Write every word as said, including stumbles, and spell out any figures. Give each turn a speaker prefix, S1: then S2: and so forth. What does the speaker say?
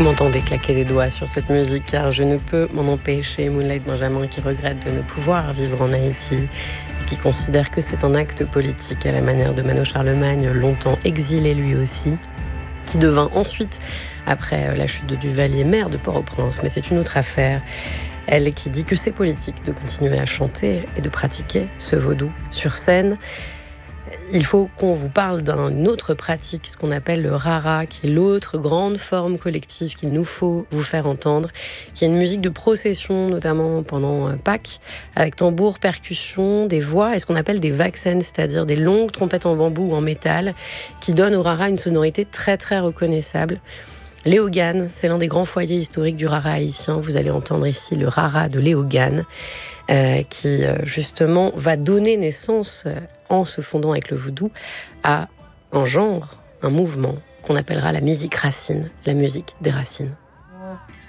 S1: Vous m'entendez claquer des doigts sur cette musique car je ne peux m'en empêcher. Moonlight Benjamin qui regrette de ne pouvoir vivre en Haïti et qui considère que c'est un acte politique à la manière de Mano Charlemagne, longtemps exilé lui aussi, qui devint ensuite, après la chute de Duvalier, maire de Port-au-Prince. Mais c'est une autre affaire. Elle qui dit que c'est politique de continuer à chanter et de pratiquer ce vaudou sur scène. Il faut qu'on vous parle d'une autre pratique, ce qu'on appelle le rara, qui est l'autre grande forme collective qu'il nous faut vous faire entendre, qui est une musique de procession, notamment pendant Pâques, avec tambour, percussion, des voix et ce qu'on appelle des vaxen, c'est-à-dire des longues trompettes en bambou ou en métal, qui donnent au rara une sonorité très très reconnaissable. Léogane, c'est l'un des grands foyers historiques du rara haïtien. Vous allez entendre ici le rara de Léogane, euh, qui euh, justement va donner naissance, euh, en se fondant avec le vaudou, à un genre, un mouvement qu'on appellera la musique racine, la musique des racines.